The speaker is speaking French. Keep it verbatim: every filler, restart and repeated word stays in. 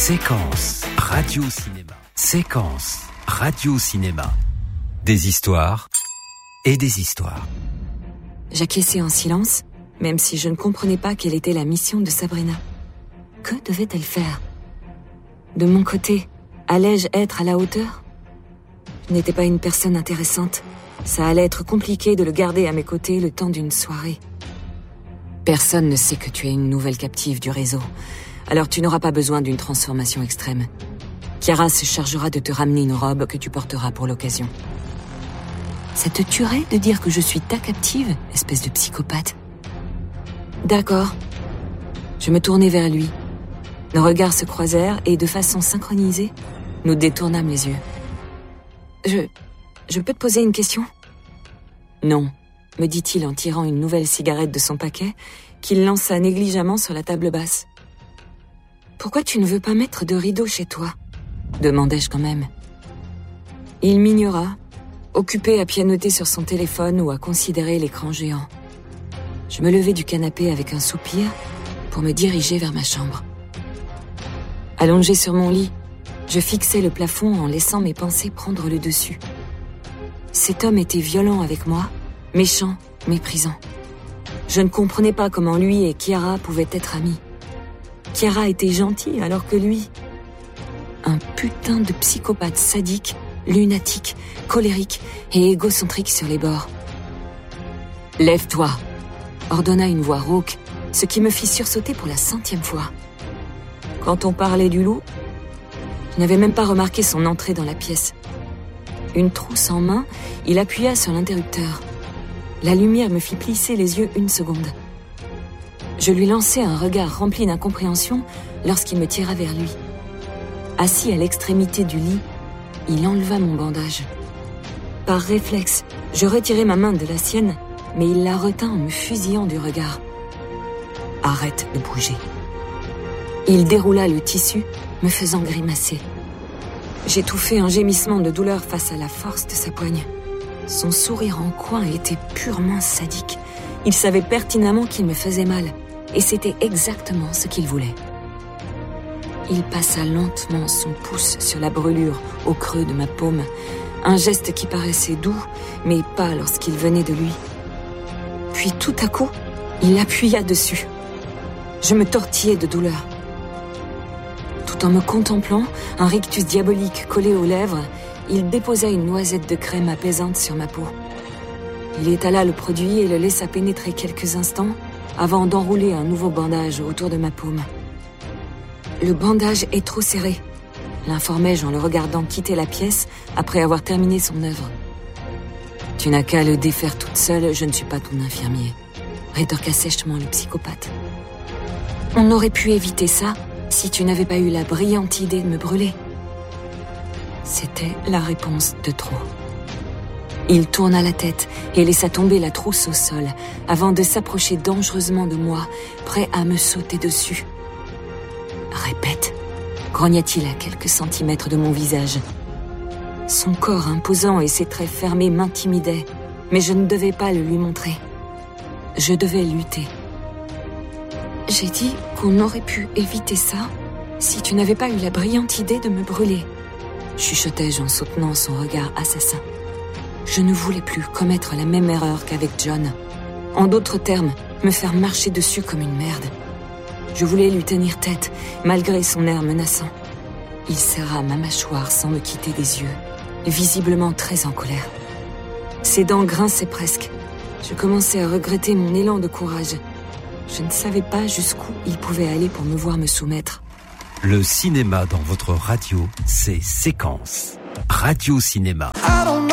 Séquence radio-cinéma. Séquence radio-cinéma. Des histoires et des histoires. J'acquiesçais en silence, même si je ne comprenais pas quelle était la mission de Sabrina. Que devait-elle faire ? De mon côté, allais-je être à la hauteur ? Je n'étais pas une personne intéressante. Ça allait être compliqué de le garder à mes côtés le temps d'une soirée. Personne ne sait que tu es une nouvelle captive du réseau. Alors tu n'auras pas besoin d'une transformation extrême. Chiara se chargera de te ramener une robe que tu porteras pour l'occasion. Ça te tuerait de dire que je suis ta captive, espèce de psychopathe ? D'accord. Je me tournai vers lui. Nos regards se croisèrent et, de façon synchronisée, nous détournâmes les yeux. Je... je peux te poser une question ? Non, me dit-il en tirant une nouvelle cigarette de son paquet, qu'il lança négligemment sur la table basse. Pourquoi tu ne veux pas mettre de rideau chez toi ? Demandai-je quand même. Il m'ignora, occupé à pianoter sur son téléphone ou à considérer l'écran géant. Je me levai du canapé avec un soupir pour me diriger vers ma chambre. Allongé sur mon lit, je fixais le plafond en laissant mes pensées prendre le dessus. Cet homme était violent avec moi, méchant, méprisant. Je ne comprenais pas comment lui et Chiara pouvaient être amis. Chiara était gentille alors que lui... Un putain de psychopathe sadique, lunatique, colérique et égocentrique sur les bords. « Lève-toi !» ordonna une voix rauque, ce qui me fit sursauter pour la centième fois. Quand on parlait du loup, je n'avais même pas remarqué son entrée dans la pièce. Une trousse en main, il appuya sur l'interrupteur. La lumière me fit plisser les yeux une seconde. Je lui lançai un regard rempli d'incompréhension lorsqu'il me tira vers lui. Assis à l'extrémité du lit, il enleva mon bandage. Par réflexe, je retirai ma main de la sienne, mais il la retint en me fusillant du regard. « Arrête de bouger. » Il déroula le tissu, me faisant grimacer. J'étouffai un gémissement de douleur face à la force de sa poigne. Son sourire en coin était purement sadique. Il savait pertinemment qu'il me faisait mal, et c'était exactement ce qu'il voulait. Il passa lentement son pouce sur la brûlure au creux de ma paume, un geste qui paraissait doux, mais pas lorsqu'il venait de lui. Puis tout à coup, il appuya dessus. Je me tortillai de douleur. Tout en me contemplant, un rictus diabolique collé aux lèvres, il déposa une noisette de crème apaisante sur ma peau. Il étala le produit et le laissa pénétrer quelques instants avant d'enrouler un nouveau bandage autour de ma paume. « Le bandage est trop serré », l'informai-je en le regardant quitter la pièce après avoir terminé son œuvre. « Tu n'as qu'à le défaire toute seule, je ne suis pas ton infirmier », rétorqua sèchement le psychopathe. « On aurait pu éviter ça si tu n'avais pas eu la brillante idée de me brûler. » C'était la réponse de trop. Il tourna la tête et laissa tomber la trousse au sol avant de s'approcher dangereusement de moi, prêt à me sauter dessus. « Répète !» grogna-t-il à quelques centimètres de mon visage. Son corps imposant et ses traits fermés m'intimidaient, mais je ne devais pas le lui montrer. Je devais lutter. « J'ai dit qu'on aurait pu éviter ça si tu n'avais pas eu la brillante idée de me brûler, » chuchotai-je en soutenant son regard assassin. Je ne voulais plus commettre la même erreur qu'avec John. En d'autres termes, me faire marcher dessus comme une merde. Je voulais lui tenir tête, malgré son air menaçant. Il serra ma mâchoire sans me quitter des yeux, visiblement très en colère. Ses dents grinçaient presque. Je commençais à regretter mon élan de courage. Je ne savais pas jusqu'où il pouvait aller pour me voir me soumettre. Le cinéma dans votre radio, c'est Séquence. Radio-cinéma.